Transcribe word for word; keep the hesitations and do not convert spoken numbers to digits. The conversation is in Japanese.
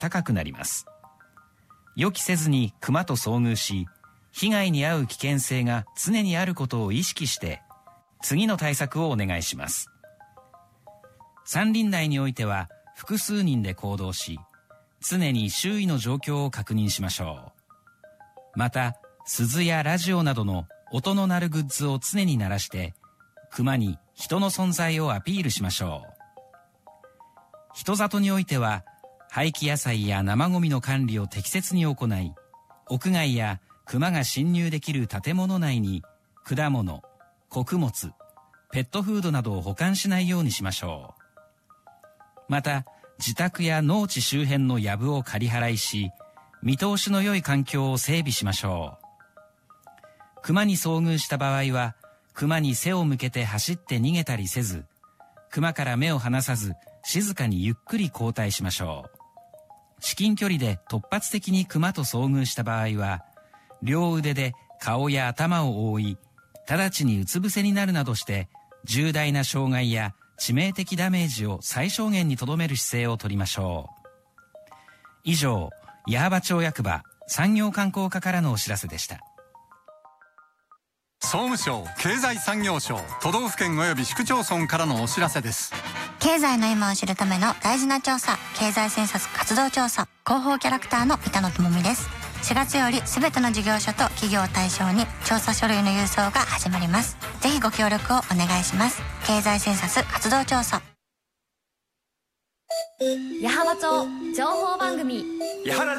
高くなります。予期せずにクマと遭遇し、被害に遭う危険性が常にあることを意識して次の対策をお願いします。山林内においては複数人で行動し、常に周囲の状況を確認しましょう。また鈴やラジオなどの音の鳴るグッズを常に鳴らしてクマに人の存在をアピールしましょう。人里においては廃棄野菜や生ゴミの管理を適切に行い、屋外やクマが侵入できる建物内に果物、穀物、ペットフードなどを保管しないようにしましょう。また自宅や農地周辺の藪を刈り払いし、見通しの良い環境を整備しましょう。クマに遭遇した場合はクマに背を向けて走って逃げたりせず、クマから目を離さず静かにゆっくり後退しましょう。至近距離で突発的にクマと遭遇した場合は、両腕で顔や頭を覆い、直ちにうつ伏せになるなどして重大な傷害や致命的ダメージを最小限にとどめる姿勢をとりましょう。以上、矢巾町役場産業観光課からのお知らせでした。 総務省経済産業省都道府県及び市区町村からのお知らせです。 経済の今を知るための大事な調査、経済政策活動調査、広報キャラクターの板野友美です。しがつよりすべての事業所と企業を対象に調査書類の郵送が始まります。ぜひご協力をお願いします。経済センサス活動調査。 矢巾町情報番組、 矢巾